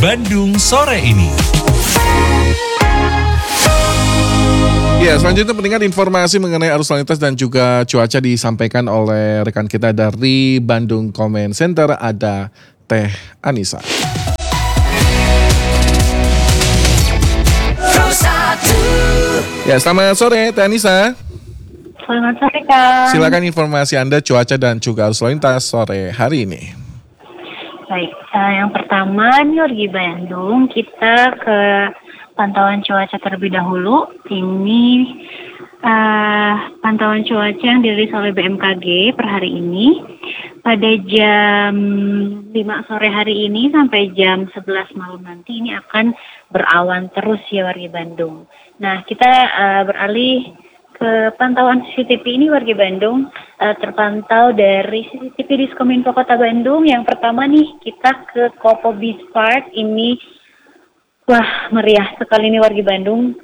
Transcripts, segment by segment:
Bandung sore ini. Ya, selanjutnya pendengar informasi mengenai arus lalu lintas dan juga cuaca disampaikan oleh rekan kita dari Bandung Comment Center, ada Teh Anissa. Ya, selamat sore Teh Anissa. Selamat sore, Kang. Silakan informasi Anda cuaca dan juga arus lalu lintas sore hari ini. Baik, yang pertama nih di Bandung, kita ke pantauan cuaca terlebih dahulu. Ini pantauan cuaca yang dirilis oleh BMKG per hari ini. Pada jam 5 sore hari ini sampai jam 11 malam nanti ini akan berawan terus ya warga Bandung. Nah, kita beralih ke pantauan CCTV ini warga Bandung, terpantau dari CCTV Diskominfo Kota Bandung. Yang pertama nih kita ke Kopo Beach Park ini, wah meriah sekali nih warga Bandung.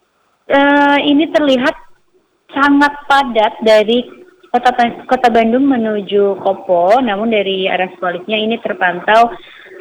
Ini terlihat sangat padat dari Kota Bandung menuju Kopo, namun dari arah sebaliknya ini terpantau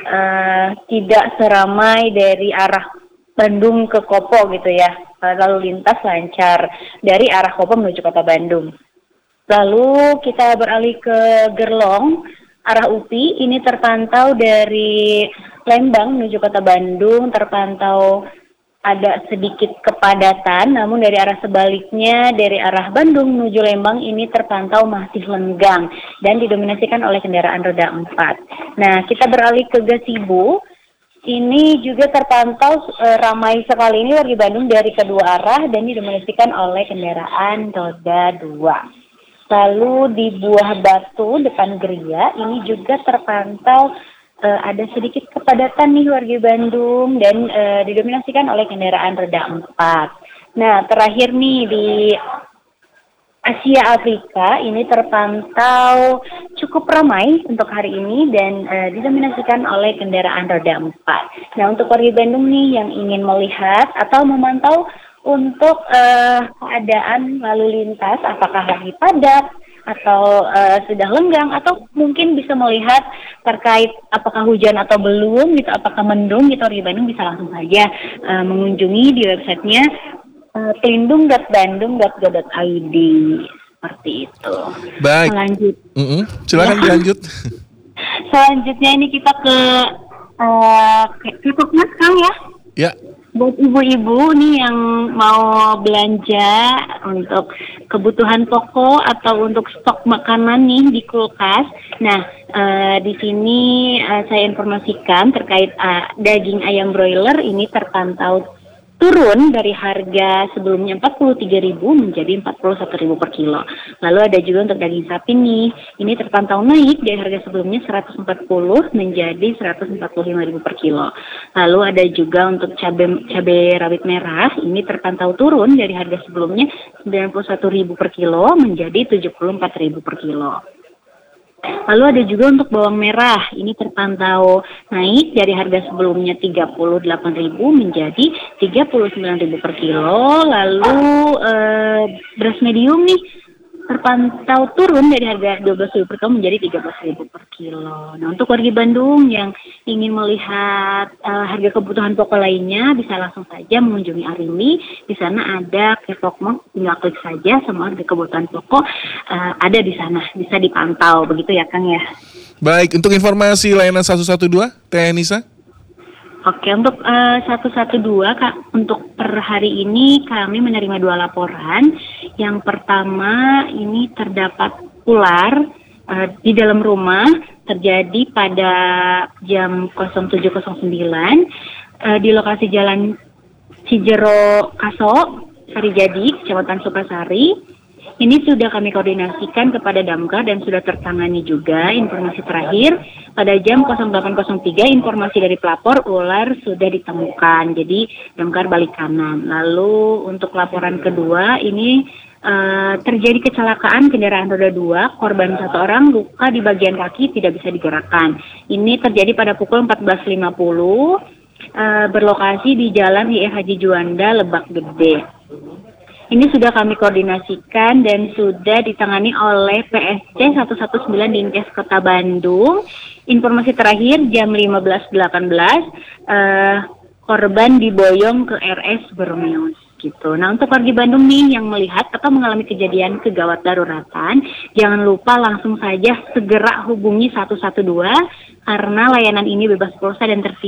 tidak seramai dari arah Bandung ke Kopo gitu ya. Lalu lintas lancar dari arah Kopo menuju Kota Bandung. Lalu kita beralih ke Gerlong, arah UPI, ini terpantau dari Lembang menuju Kota Bandung, terpantau ada sedikit kepadatan, namun dari arah sebaliknya, dari arah Bandung menuju Lembang ini terpantau masih lenggang dan didominasikan oleh kendaraan roda 4. Nah, kita beralih ke Gasibu. Ini juga terpantau ramai sekali ini warga Bandung dari kedua arah dan didominasikan oleh kendaraan roda 2. Lalu di Buah Batu depan Geria ini juga terpantau ada sedikit kepadatan nih warga Bandung dan didominasikan oleh kendaraan roda 4. Nah, terakhir nih di Asia Afrika ini terpantau cukup ramai untuk hari ini dan didominasikan oleh kendaraan roda 4. Nah, untuk warga Bandung nih yang ingin melihat atau memantau untuk keadaan lalu lintas, apakah lagi padat atau sudah lenggang, atau mungkin bisa melihat terkait apakah hujan atau belum gitu, apakah mendung gitu, warga Bandung bisa langsung saja mengunjungi di websitenya pelindung.bandung.go.id, seperti itu. Baik. Silakan dilanjut. Selanjutnya ini kita ke Kepokmas, Kang ya. Ya. Buat ibu-ibu nih yang mau belanja untuk kebutuhan pokok atau untuk stok makanan nih di kulkas. Nah, di sini saya informasikan terkait daging ayam broiler ini terpantau turun dari harga sebelumnya 43.000 menjadi 41.000 per kilo. Lalu ada juga untuk daging sapi nih, ini terpantau naik dari harga sebelumnya 140 menjadi 145.000 per kilo. Lalu ada juga untuk cabai rawit merah, ini terpantau turun dari harga sebelumnya 91.000 per kilo menjadi 74.000 per kilo. Lalu ada juga untuk bawang merah, ini terpantau naik dari harga sebelumnya 38.000 menjadi 39.000 per kilo. Lalu beras medium nih terpantau turun dari harga 12.000 per kilo menjadi 13.000 per kilo. Nah, untuk warga Bandung yang ingin melihat harga kebutuhan pokok lainnya bisa langsung saja mengunjungi Arimbi. Di sana ada Kepokmas, tinggal klik saja semua harga kebutuhan pokok ada di sana, bisa dipantau begitu ya Kang ya. Baik, untuk informasi layanan 112 Teh Nisa. Oke, untuk 112 Kak, untuk per hari ini kami menerima 2 laporan. Yang pertama ini terdapat ular di dalam rumah, terjadi pada jam 07.09 di lokasi Jalan Cijero Kaso, Sarijadi, Kecamatan Sukasari. Ini sudah kami koordinasikan kepada Damkar dan sudah tertangani juga. Informasi terakhir pada jam 08.03 informasi dari pelapor ular sudah ditemukan. Jadi Damkar balik kanan. Lalu untuk laporan kedua ini terjadi kecelakaan kendaraan roda 2, korban 1 orang, luka di bagian kaki tidak bisa digerakkan. Ini terjadi pada pukul 14.50 berlokasi di Jalan IE Haji Juanda, Lebak Gede. Ini sudah kami koordinasikan dan sudah ditangani oleh PSC 119 Dinkes Kota Bandung. informasi terakhir jam 15.18 korban diboyong ke RS Bermeos gitu. Nah, untuk warga Bandung nih yang melihat atau mengalami kejadian kegawat daruratan, jangan lupa langsung saja segera hubungi 112 karena layanan ini bebas pulsa dan tersedia